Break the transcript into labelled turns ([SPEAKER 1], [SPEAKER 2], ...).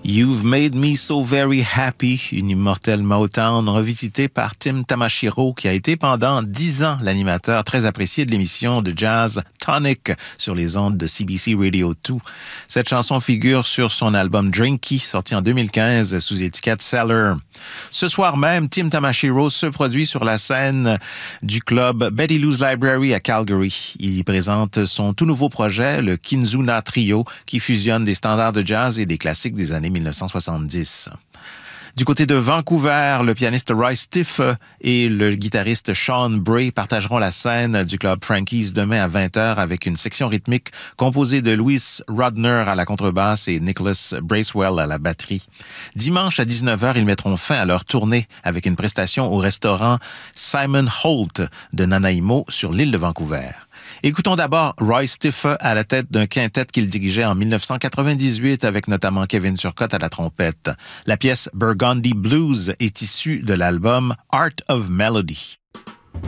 [SPEAKER 1] You've Made Me So Very Happy, une immortelle Motown revisitée par Tim Tamashiro, qui a été pendant 10 ans l'animateur très apprécié de l'émission de jazz Tonic sur les ondes de CBC Radio 2. Cette chanson figure sur son album Drinky, sorti en 2015 sous étiquette Cellar. Ce soir même, Tim Tamashiro se produit sur la scène du club Betty Lou's Library à Calgary. Il y présente son tout nouveau projet, le Kinzuna Trio, qui fusionne des standards de jazz et des classiques des années 1970. Du côté de Vancouver, le pianiste Roy Stiff et le guitariste Sean Bray partageront la scène du club Frankie's demain à 20h avec une section rythmique composée de Louis Rodner à la contrebasse et Nicholas Bracewell à la batterie. Dimanche à 19h, ils mettront fin à leur tournée avec une prestation au restaurant Simon Holt de Nanaimo sur l'île de Vancouver. Écoutons d'abord Roy Stiff à la tête d'un quintet qu'il dirigeait en 1998 avec notamment Kevin Turcotte à la trompette. La pièce Burgundy Blues est issue de l'album Art of Melody.